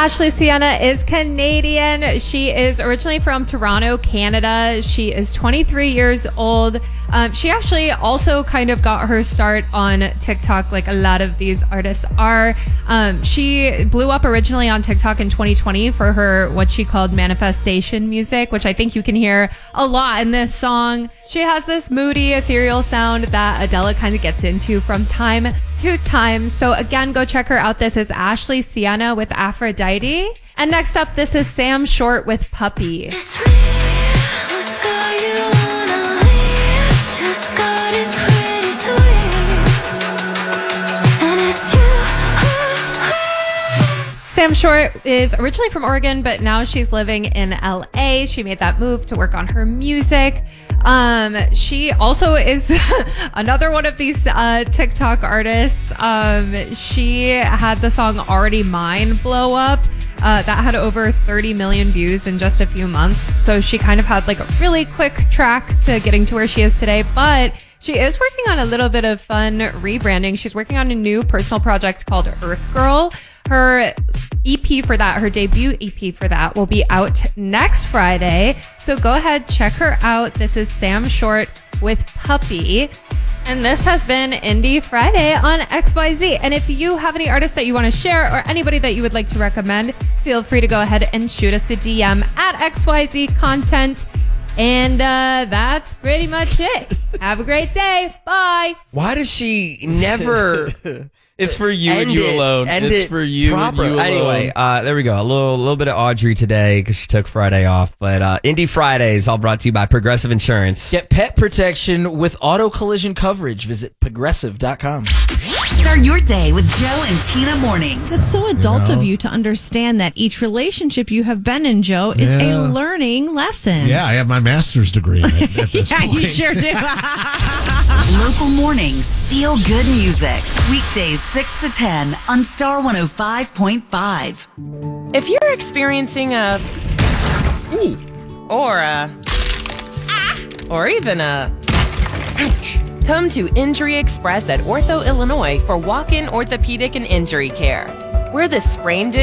Ashley Sienna is Canadian. She is originally from Toronto, Canada. She is 23 years old. She actually also kind of got her start on TikTok like a lot of these artists are. She blew up originally on TikTok in 2020 for her what she called manifestation music, which I think you can hear a lot in this song. She has this moody, ethereal sound that Adele kind of gets into from time to time. So again, go check her out. This is Ashley Sienna with Aphrodite. And next up, this is Sam Short with Puppy. Sam Short is originally from Oregon, but now she's living in LA. She made that move to work on her music. She also is another one of these TikTok artists. She had the song Already Mine blow up. That had over 30 million views in just a few months. So she kind of had like a really quick track to getting to where she is today. But she is working on a little bit of fun rebranding. She's working on a new personal project called Earth Girl. Her EP for that, her debut EP for that, will be out next Friday. So go ahead, check her out. This is Sam Short with Puppy. And this has been Indie Friday on XYZ. And if you have any artists that you want to share or anybody that you would like to recommend, feel free to go ahead and shoot us a DM at XYZ Content. And that's pretty much it. Have a great day. Bye. Why does she never... It's for you and you alone. It's for you and you alone. Anyway, there we go. A little bit of Audrey today because she took Friday off. But Indie Fridays, all brought to you by Progressive Insurance. Get pet protection with auto collision coverage. Visit progressive.com. Start your day with Joe and Tina mornings. It's so adult of you to understand that each relationship you have been in, Joe, is a learning lesson. Yeah, I have my master's degree in it at this point. You sure do. Local mornings, feel good music. Weekdays 6 to 10 on Star 105.5. If you're experiencing a or a or even a come to Injury Express at Ortho, Illinois for walk-in orthopedic and injury care. We're the sprained